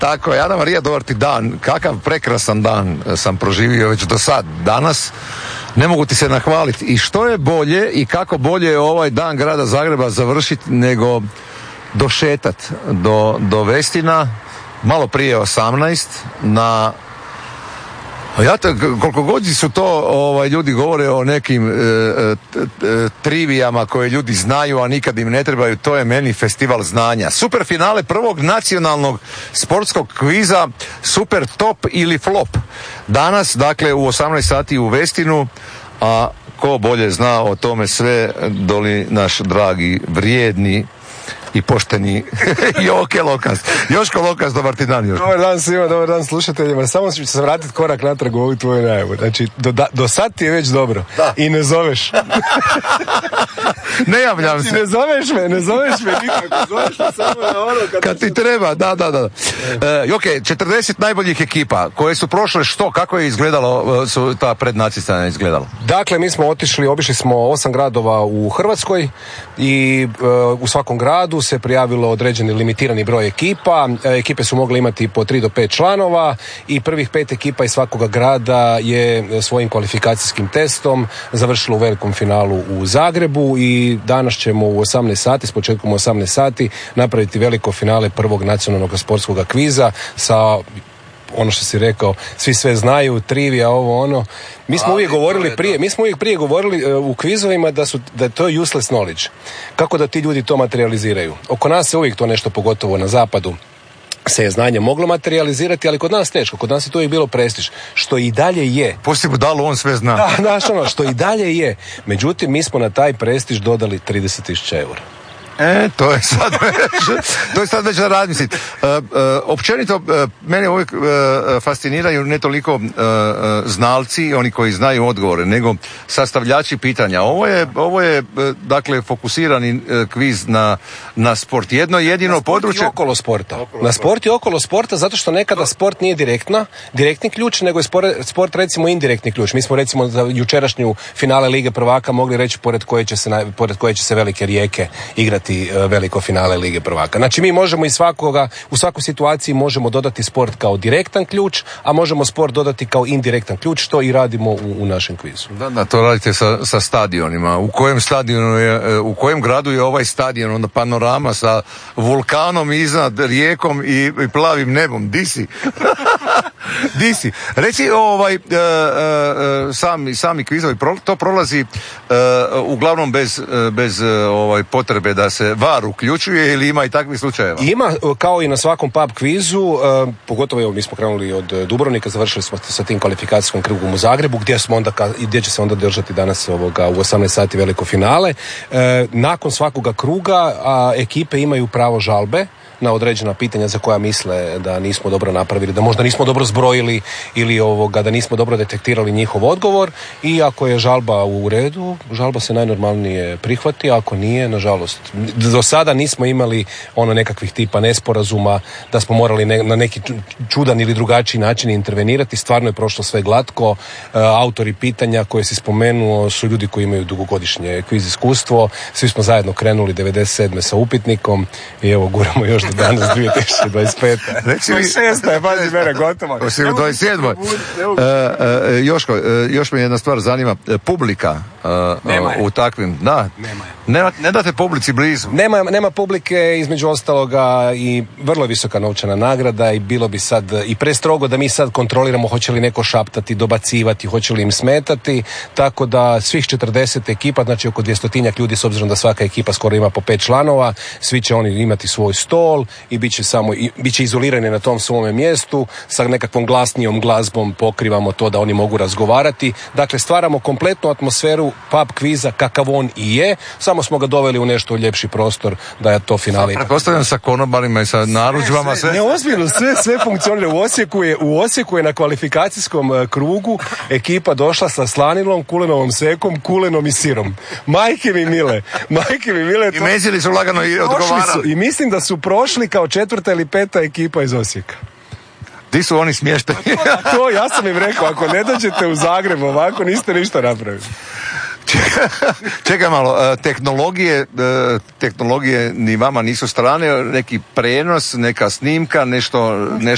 Tako je, Ana Marija, dobar ti dan. Kakav prekrasan dan sam proživio već do sad. Danas ne mogu ti se nahvaliti. I što je bolje i kako bolje je ovaj dan grada Zagreba završiti nego došetat do Vestina malo prije 18 na... koliko god su to ljudi govore o nekim trivijama koje ljudi znaju, a nikad im ne trebaju, to je meni festival znanja. Super finale prvog nacionalnog sportskog kviza Super top ili flop. Danas, dakle, u 18 sati u Vestinu, a ko bolje zna o tome sve doli naš dragi, vrijedni i pošteni Joke Lokas. Joško Lokas, dobar ti dan, Joško. Dobar dan svima, dobar dan slušateljima. Samo ću se vratiti korak natrag u ovu tvoju najavu. Znači, do sad ti je već dobro. Da. I ne zoveš. Ne javljam se. Ne zoveš me nikako. Zoveš me samo na ono kad ti treba, da. Joke, 40 najboljih ekipa koje su prošle kako je izgledalo, su ta prednacistana izgledala? Dakle, mi smo obišli smo 8 gradova u Hrvatskoj i u svakom gradu se prijavilo određeni limitirani broj ekipa. Ekipe su mogle imati po 3 do 5 članova i prvih 5 ekipa iz svakoga grada je svojim kvalifikacijskim testom završilo u velikom finalu u Zagrebu i danas ćemo u 18 sati, s početkom u 18 sati, napraviti veliko finale prvog nacionalnog sportskog kviza sa, ono što si rekao, svi sve znaju, trivija, ovo ono. Mi smo uvijek prije govorili u kvizovima da je to useless knowledge. Kako da ti ljudi to materializiraju? Oko nas se uvijek to nešto, pogotovo na zapadu, se je znanje moglo materializirati, ali kod nas teško. Kod nas je to uvijek bilo prestiž, što i dalje je. Pusti budalu, on sve zna. Da, što i dalje je. Međutim, mi smo na taj prestiž dodali 30.000 eura. To je sad već da razmisliti. Općenito, mene uvijek fasciniraju ne toliko znalci, oni koji znaju odgovore, nego sastavljači pitanja. Ovo je dakle, fokusirani kviz na sport. Jedino područje... okolo sporta. Na sport i okolo sporta, zato što nekada sport nije direktni ključ, nego je sport recimo indirektni ključ. Mi smo recimo za jučerašnju finale Lige prvaka mogli reći pored koje će se velike Rijeke igrati veliko finale Lige prvaka. Znači mi možemo u svakoj situaciji možemo dodati sport kao direktan ključ, a možemo sport dodati kao indirektan ključ, što i radimo u našem kvizu. Da, to radite sa stadionima. U kojem gradu je ovaj stadion? Onda panorama sa vulkanom iznad, rijekom i plavim nebom. Di si? Reci, sami kvizovi, to prolazi uglavnom bez potrebe da se VAR uključuje, ili ima i takvih slučajeva? Ima, kao i na svakom pub kvizu, pogotovo mi smo krenuli od Dubrovnika, završili smo sa tim kvalifikacijskim krugom u Zagrebu, gdje će se onda držati danas u 18 sati veliko finale. Nakon svakoga kruga ekipe imaju pravo žalbe na određena pitanja za koja misle da nismo dobro napravili, da možda nismo dobro zbrojili ili da nismo dobro detektirali njihov odgovor, i ako je žalba u redu, žalba se najnormalnije prihvati, a ako nije, nažalost. Do sada nismo imali nekakvih tipa nesporazuma da smo morali na neki čudan ili drugačiji način intervenirati. Stvarno je prošlo sve glatko. Autori pitanja koje si spomenuo su ljudi koji imaju dugogodišnje kviz iskustvo. Svi smo zajedno krenuli 97. sa upitnikom i evo guramo još do danas 2025. Reci mi... 6. je, pazi mene, gotovo. Osim u 27. Joško, još me jedna stvar zanima. Publika u takvim... Da. Ne date publici blizu. Nema publike, između ostaloga, i vrlo visoka novčana nagrada, i bilo bi sad i prestrogo da mi sad kontroliramo hoće li neko šaptati, dobacivati, hoće li im smetati, tako da svih 40 ekipa, znači oko 200 ljudi, s obzirom da svaka ekipa skoro ima po 5 članova, svi će oni imati svoj stol i bit će izolirani na tom svome mjestu, sa nekakvom glasnijom glazbom pokrivamo to da oni mogu razgovarati. Dakle, stvaramo kompletnu atmosferu pub kviza kakav on i je, samo smo ga doveli u nešto ljepši prostor da je to finale. Pretpostavljam sa konobarima i sa narudžbama. Neozbiljno, sve funkcionira. U Osijeku je na kvalifikacijskom krugu ekipa došla sa slanilom, kulenovom sekom, kulenom i sirom. Majke mi mile. I mezili su lagano i odgovarali. I mislim da su prošli kao 4. ili 5. ekipa iz Osijeka. Di su oni smješteni? To ja sam im rekao, ako ne dođete u Zagreb ovako, niste ništa napravili. Čekaj malo, tehnologije ni vama nisu strane, neki prenos, neka snimka, nešto